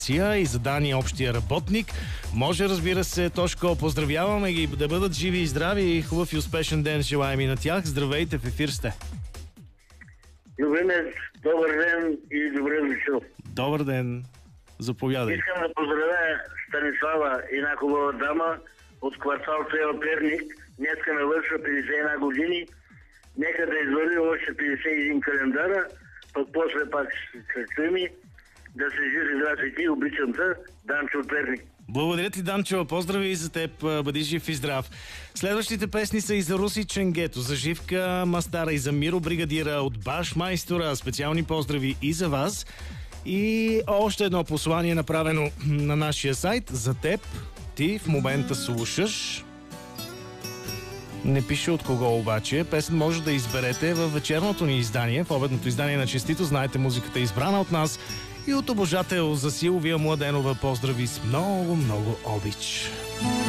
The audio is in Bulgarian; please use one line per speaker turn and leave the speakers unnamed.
и за Дани общия работник. Може, разбира се, Тошко, поздравяваме ги, да бъдат живи и здрави и хубав и успешен ден желаем и на тях. Здравейте, в ефир сте.
Любимец, добър ден и добре дошъл.
Добър ден, заповядай.
Искам да поздравя Станислава, една хубава дама от квартал Трева Перник. Днеска навършва 51 години. Нека да извърви още 51 календара, пък после пак се чуеми. Да се жив и здрав и ти, обичам те, Данчо от Перник.
Благодаря ти, Данчо. Поздрави и за теб. Бъди жив и здрав. Следващите песни са и за Руси Ченгето, за Живка Мастара и за Миро Бригадира от Баш Майстора. Специални поздрави и за вас. И още едно послание, направено на нашия сайт за теб. Ти в момента слушаш. Не пише от кого обаче. Песен може да изберете във вечерното ни издание, в обедното издание на Честито. Знаете, музиката е избрана от нас. И от обожател за Силвия Младенова поздрави с много, много обич.